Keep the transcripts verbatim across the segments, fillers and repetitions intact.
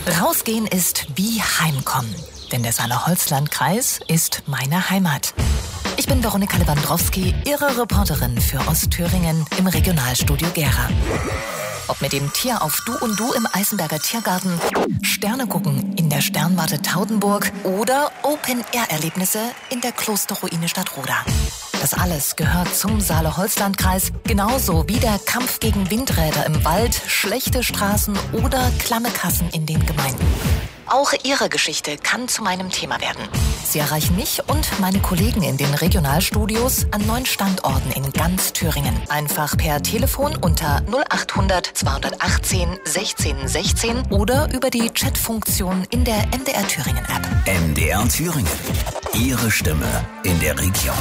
Rausgehen ist wie Heimkommen, denn der Saale-Holzland-Kreis ist meine Heimat. Ich bin Veronika Lewandowski, Ihre Reporterin für Ostthüringen im Regionalstudio Gera. Ob mit dem Tier auf Du und Du im Eisenberger Tiergarten, Sterne gucken in der Sternwarte Taudenburg oder Open-Air-Erlebnisse in der Klosterruine Stadtroda. Das alles gehört zum Saale-Holzland-Kreis, genauso wie der Kampf gegen Windräder im Wald, schlechte Straßen oder klamme Kassen in den Gemeinden. Auch Ihre Geschichte kann zu meinem Thema werden. Sie erreichen mich und meine Kollegen in den Regionalstudios an neun Standorten in ganz Thüringen. Einfach per Telefon unter null achthundert zweihundertachtzehn sechzehn sechzehn oder über die Chatfunktion in der M D R Thüringen App. M D R Thüringen. Ihre Stimme in der Region.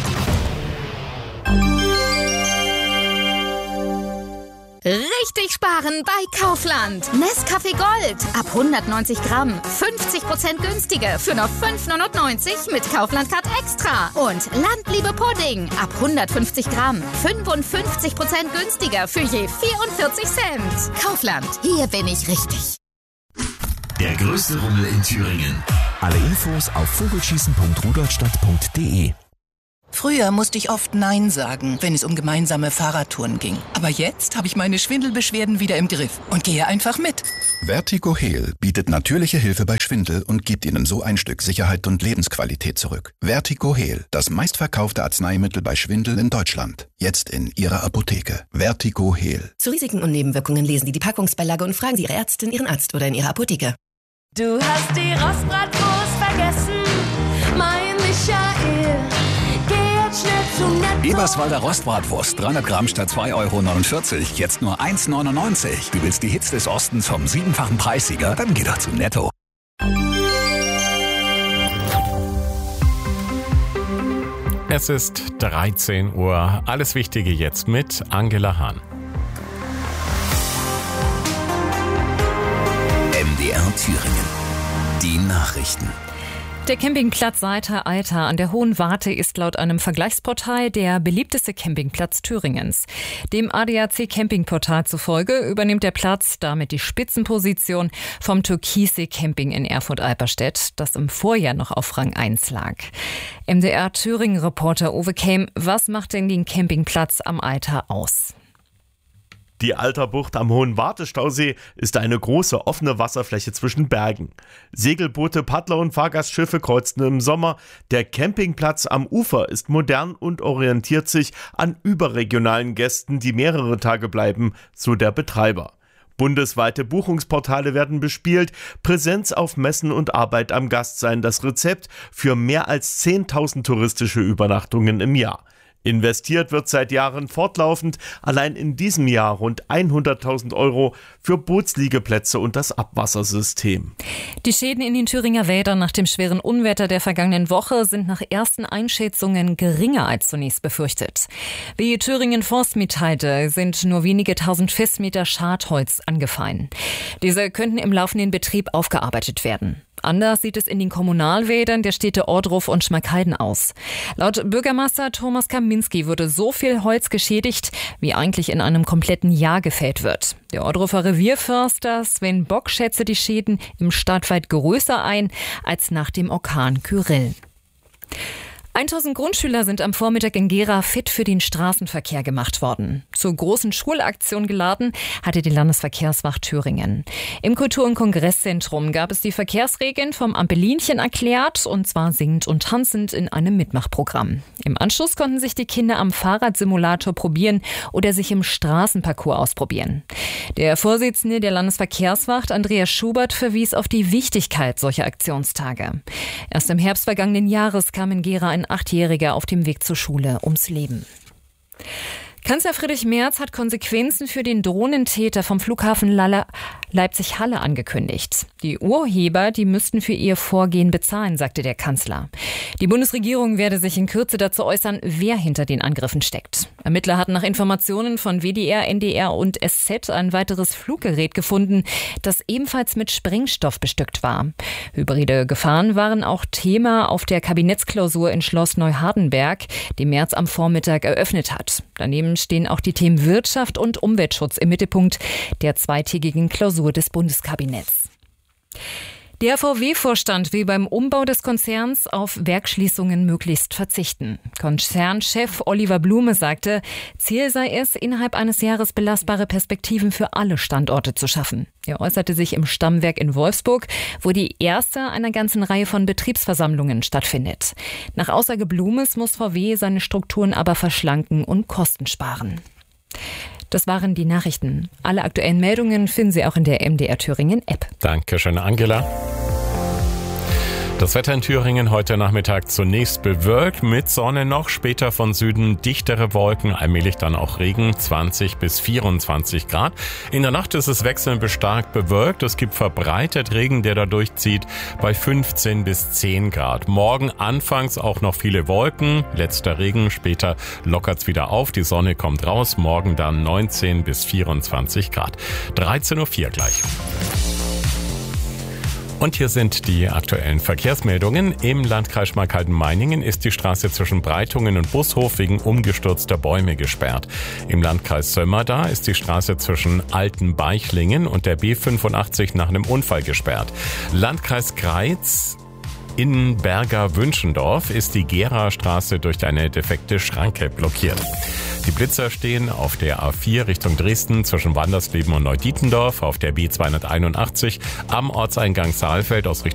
Richtig sparen bei Kaufland. Nescafé Gold ab hundertneunzig Gramm. fünfzig Prozent günstiger für nur fünf neunundneunzig mit Kaufland-Card Extra. Und Landliebe Pudding ab hundertfünfzig Gramm. fünfundfünfzig Prozent günstiger für je vierundvierzig Cent. Kaufland, hier bin ich richtig. Der größte Rummel in Thüringen. Alle Infos auf vogelschießen punkt rudolstadt punkt de. Früher musste ich oft Nein sagen, wenn es um gemeinsame Fahrradtouren ging. Aber jetzt habe ich meine Schwindelbeschwerden wieder im Griff und gehe einfach mit. Vertigo Heal bietet natürliche Hilfe bei Schwindel und gibt Ihnen so ein Stück Sicherheit und Lebensqualität zurück. Vertigo Heal, das meistverkaufte Arzneimittel bei Schwindel in Deutschland. Jetzt in Ihrer Apotheke. Vertigo Heal. Zu Risiken und Nebenwirkungen lesen Sie die Packungsbeilage und fragen Sie Ihre Ärztin, Ihren Arzt oder in Ihrer Apotheke. Du hast die Rostbratwurst vergessen, mein Michael. Eberswalder Rostbratwurst, dreihundert Gramm statt zwei Euro neunundvierzig, jetzt nur eins neunundneunzig. Du willst die Hits des Ostens vom siebenfachen Preissieger? Dann geh doch zu Netto. Es ist dreizehn Uhr. Alles Wichtige jetzt mit Angela Hahn. M D R Thüringen. Die Nachrichten. Der Campingplatz Seither-Alter an der Hohen Warte ist laut einem Vergleichsportal der beliebteste Campingplatz Thüringens. Dem A D A C Campingportal zufolge übernimmt der Platz damit die Spitzenposition vom Türkissee Camping in Erfurt-Alperstedt, das im Vorjahr noch auf Rang eins lag. M D R Thüringen-Reporter Uwe Kehm, was macht denn den Campingplatz am Alter aus? Die Alterbucht am Hohen Wartestausee ist eine große offene Wasserfläche zwischen Bergen. Segelboote, Paddler und Fahrgastschiffe kreuzen im Sommer. Der Campingplatz am Ufer ist modern und orientiert sich an überregionalen Gästen, die mehrere Tage bleiben, so der Betreiber. Bundesweite Buchungsportale werden bespielt, Präsenz auf Messen und Arbeit am Gast seien das Rezept für mehr als zehntausend touristische Übernachtungen im Jahr. Investiert wird seit Jahren fortlaufend, allein in diesem Jahr rund hunderttausend Euro für Bootsliegeplätze und das Abwassersystem. Die Schäden in den Thüringer Wäldern nach dem schweren Unwetter der vergangenen Woche sind nach ersten Einschätzungen geringer als zunächst befürchtet. Wie Thüringen Forst mitteilte, sind nur wenige tausend Festmeter Schadholz angefallen. Diese könnten im laufenden Betrieb aufgearbeitet werden. Anders sieht es in den Kommunalwäldern der Städte Ohrdruf und Schmalkalden aus. Laut Bürgermeister Thomas Kaminski würde so viel Holz geschädigt, wie eigentlich in einem kompletten Jahr gefällt wird. Der Ohrdrufer Revierförster Sven Bock schätze die Schäden im Stadtwald größer ein als nach dem Orkan Kyrill. tausend Grundschüler sind am Vormittag in Gera fit für den Straßenverkehr gemacht worden. Zur großen Schulaktion geladen hatte die Landesverkehrswacht Thüringen. Im Kultur- und Kongresszentrum gab es die Verkehrsregeln vom Ampelinchen erklärt, und zwar singend und tanzend in einem Mitmachprogramm. Im Anschluss konnten sich die Kinder am Fahrradsimulator probieren oder sich im Straßenparcours ausprobieren. Der Vorsitzende der Landesverkehrswacht, Andreas Schubert, verwies auf die Wichtigkeit solcher Aktionstage. Erst im Herbst vergangenen Jahres kam in Gera ein Achtjähriger auf dem Weg zur Schule ums Leben. Kanzler Friedrich Merz hat Konsequenzen für den Drohnentäter vom Flughafen Leipzig-Halle angekündigt. Die Urheber, die müssten für ihr Vorgehen bezahlen, sagte der Kanzler. Die Bundesregierung werde sich in Kürze dazu äußern, wer hinter den Angriffen steckt. Ermittler hatten nach Informationen von W D R, N D R und S Z ein weiteres Fluggerät gefunden, das ebenfalls mit Sprengstoff bestückt war. Hybride Gefahren waren auch Thema auf der Kabinettsklausur in Schloss Neuhardenberg, die Merz am Vormittag eröffnet hat. Daneben stehen auch die Themen Wirtschaft und Umweltschutz im Mittelpunkt der zweitägigen Klausur des Bundeskabinetts. Der V W-Vorstand will beim Umbau des Konzerns auf Werksschließungen möglichst verzichten. Konzernchef Oliver Blume sagte, Ziel sei es, innerhalb eines Jahres belastbare Perspektiven für alle Standorte zu schaffen. Er äußerte sich im Stammwerk in Wolfsburg, wo die erste einer ganzen Reihe von Betriebsversammlungen stattfindet. Nach Aussage Blumes muss V W seine Strukturen aber verschlanken und Kosten sparen. Das waren die Nachrichten. Alle aktuellen Meldungen finden Sie auch in der M D R Thüringen App. Dankeschön, Angela. Das Wetter in Thüringen heute Nachmittag zunächst bewölkt, mit Sonne noch, später von Süden dichtere Wolken, allmählich dann auch Regen, zwanzig bis vierundzwanzig Grad. In der Nacht ist es wechselnd bis stark bewölkt, es gibt verbreitet Regen, der da durchzieht, bei fünfzehn bis zehn Grad. Morgen anfangs auch noch viele Wolken, letzter Regen, später lockert's wieder auf, die Sonne kommt raus, morgen dann neunzehn bis vierundzwanzig Grad. dreizehn Uhr vier gleich. Und hier sind die aktuellen Verkehrsmeldungen. Im Landkreis Schmalkalden-Meiningen ist die Straße zwischen Breitungen und Bushof wegen umgestürzter Bäume gesperrt. Im Landkreis Sömmerda ist die Straße zwischen Altenbeichlingen und der B fünfundachtzig nach einem Unfall gesperrt. Landkreis Greiz in Berger-Wünschendorf ist die Gera-Straße durch eine defekte Schranke blockiert. Die Blitzer stehen auf der A vier Richtung Dresden zwischen Wandersleben und Neudietendorf, auf der B zweihunderteinundachtzig am Ortseingang Saalfeld aus Richtung